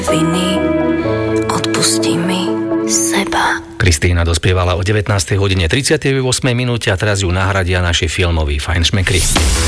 viny, odpustí mi seba. Kristína dospievala o 19:38 minúte a teraz ju nahradia naši filmoví fajnšmekri.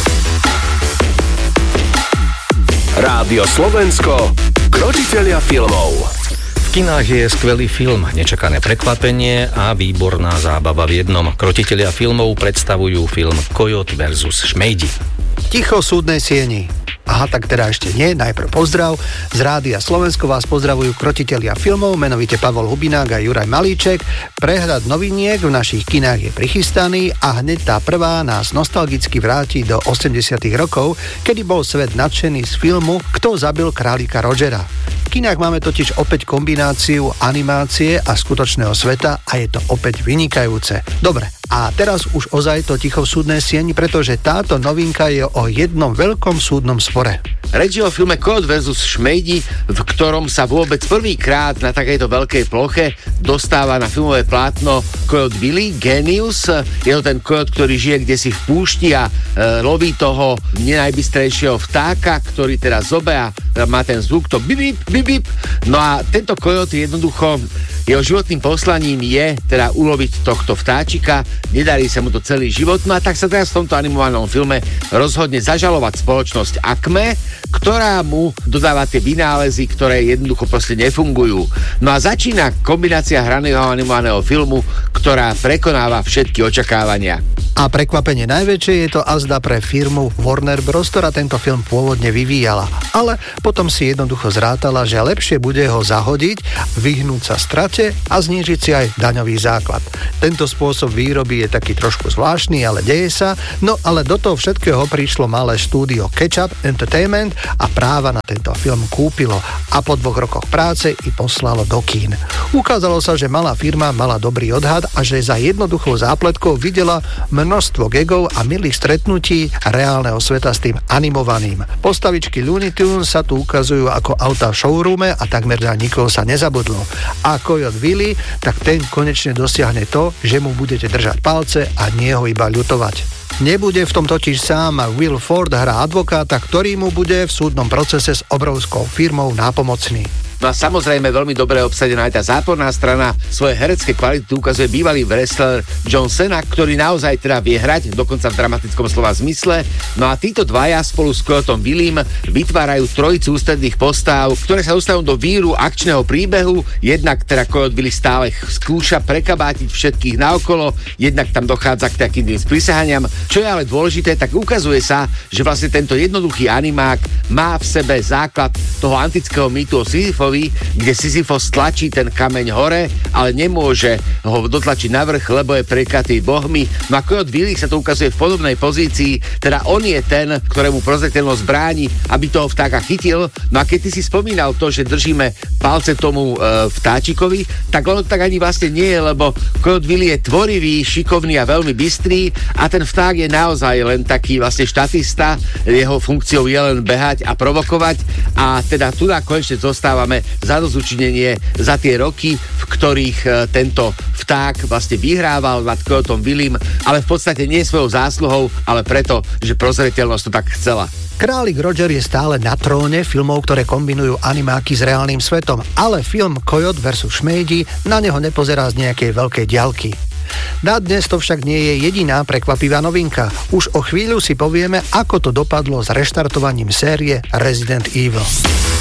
Rádio Slovensko, krotitelia filmov. V kinách je skvelý film, nečakané prekvapenie a výborná zábava v jednom. Krotitelia filmov predstavujú film Kojot versus Šmejdi. Ticho súdnej sieni. Aha, tak teda ešte nie, najprv pozdrav. Z Rádia Slovensko vás pozdravujú krotitelia filmov, menovite Pavol Hubinák a Juraj Malíček. Prehľad noviniek v našich kinách je prichystaný a hneď tá prvá nás nostalgicky vráti do 80. rokov, kedy bol svet nadšený z filmu Kto zabil králika Rogera. V kinách máme totiž opäť kombináciu animácie a skutočného sveta a je to opäť vynikajúce. Dobre, a teraz už ozaj to ticho v súdnej sieni, pretože táto novinka je o jednom veľkom súdnom spore. Reč je o filme Kojot versus Šmejdi, v ktorom sa vôbec prvýkrát na takejto veľkej ploche dostáva na filmové plátno Kojot Willy, génius. Je to ten kojot, ktorý žije kdesi v púšti a loví toho nenajbystrejšieho vtáka, ktorý teda zobe a má ten zvuk, to bip, bip, bip, bip. No a tento kojot jednoducho, jeho životným poslaním je teda uloviť tohto vtáčika, nedarí sa mu to celý život, no a tak sa teraz v tomto animovanom filme rozhodne zažalovať spoločnosť Acme, ktorá mu dodáva tie vynálezy, ktoré jednoducho proste nefungujú. No a začína kombinácia hraného animovaného filmu, ktorá prekonáva všetky očakávania. A prekvapenie najväčšie je to azda pre firmu Warner Bros., ktorá tento film pôvodne vyvíjala. Ale potom si jednoducho zrátala, že lepšie bude ho zahodiť, vyhnúť sa strate a znížiť si aj daňový základ. Tento spôsob výroby je taký trošku zvláštny, ale deje sa. No ale do toho všetkého prišlo malé štúdio Ketchup Entertainment a práva na tento film kúpilo a po 2 rokoch práce i poslalo do kín. Ukázalo sa, že malá firma mala dobrý odhad a že za jednoduchou zápletkou videla množstvo gagov a milých stretnutí reálneho sveta s tým animovaným. Postavičky Looney Tunes sa tu ukazujú ako auta v showroome a takmer na nikoho sa nezabudlo. A Kojot Willy, tak ten konečne dosiahne to, že mu budete držať palce a nie ho iba ľutovať. Nebude v tom totiž sám a Will Ford hrá advokáta, ktorý mu bude v súdnom procese s obrovskou firmou nápomocný. No a samozrejme veľmi dobre obsadená aj tá záporná strana. Svoje herecké kvality ukazuje bývalý wrestler John Cena, ktorý naozaj teda vie hrať, dokonca v dramatickom slova zmysle. No a títo dvaja spolu s Kojotom Willym vytvárajú trojicu ústredných postáv, ktoré sa dostanú do víru akčného príbehu. Jednak teda Kojot Willy stále skúša prekabátiť všetkých naokolo, jednak tam dochádza k takým tým sprisahaniam. Čo je ale dôležité, tak ukazuje sa, že vlastne tento jednoduchý animák má v sebe základ toho antického mýtu o Sisyfovi, kde Sisyfos tlačí ten kameň hore, ale nemôže ho dotlačiť na vrch, lebo je prekatý bohmi. No a Kojot Willy sa to ukazuje v podobnej pozícii, teda on je ten, ktorému prozreteľnosť bráni, aby toho vtáka chytil. No a keď ty si spomínal to, že držíme palce tomu vtáčikovi, tak on tak ani vlastne nie je, lebo Kojot Willy je tvorivý, šikovný a veľmi bystrý a ten vták je naozaj len taký vlastne štatista, jeho funkciou je len behať a provokovať a teda tu konečne zostávame zadozučinenie za tie roky, v ktorých tento vták vlastne vyhrával nad Kojotom Willym, ale v podstate nie svojou zásluhou, ale preto, že prozreteľnosť to tak chcela. Králik Roger je stále na tróne filmov, ktoré kombinujú animáky s reálnym svetom, ale film Kojot versus Šmejdi na neho nepozerá z nejakej veľkej diaľky. Na dnes to však nie je jediná prekvapivá novinka. Už o chvíľu si povieme, ako to dopadlo s reštartovaním série Resident Evil.